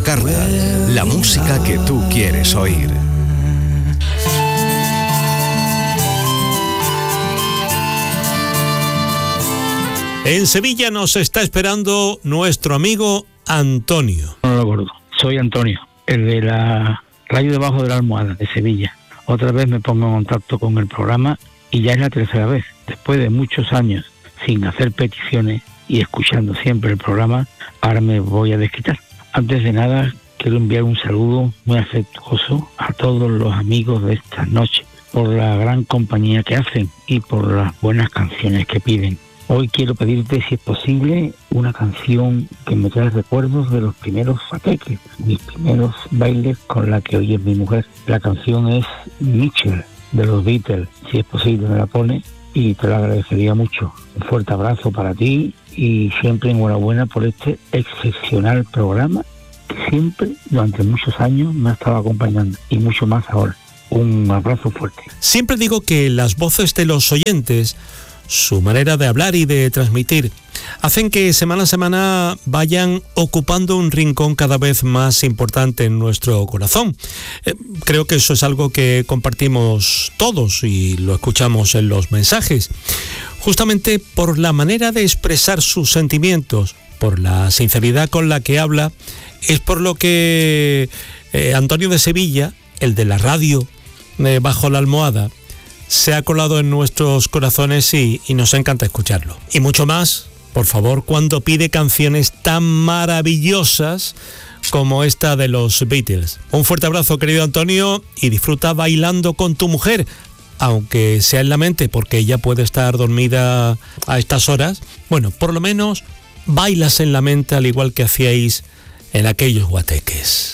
Carla, la música que tú quieres oír. En Sevilla nos está esperando nuestro amigo Antonio. No lo acuerdo. Soy Antonio, el de la radio debajo de la almohada de Sevilla. Otra vez me pongo en contacto con el programa y ya es la tercera vez. Después de muchos años sin hacer peticiones y escuchando siempre el programa, ahora me voy a desquitar. Antes de nada, quiero enviar un saludo muy afectuoso a todos los amigos de esta noche por la gran compañía que hacen y por las buenas canciones que piden. Hoy quiero pedirte, si es posible, una canción que me trae recuerdos de los primeros fateques, mis primeros bailes con la que hoy es mi mujer. La canción es Mitchell, de los Beatles. Si es posible me la pone y te lo agradecería mucho. Un fuerte abrazo para ti y siempre enhorabuena por este excepcional programa que siempre, durante muchos años, me ha estado acompañando y mucho más ahora. Un abrazo fuerte. Siempre digo que las voces de los oyentes, su manera de hablar y de transmitir, hacen que semana a semana vayan ocupando un rincón cada vez más importante en nuestro corazón. Creo que eso es algo que compartimos todos y lo escuchamos en los mensajes. Justamente por la manera de expresar sus sentimientos, por la sinceridad con la que habla, es por lo que Antonio de Sevilla, el de la radio bajo la almohada, se ha colado en nuestros corazones y nos encanta escucharlo. Y mucho más, por favor, cuando pide canciones tan maravillosas como esta de los Beatles. Un fuerte abrazo, querido Antonio, y disfruta bailando con tu mujer, aunque sea en la mente, porque ella puede estar dormida a estas horas. Bueno, por lo menos bailas en la mente al igual que hacíais en aquellos guateques.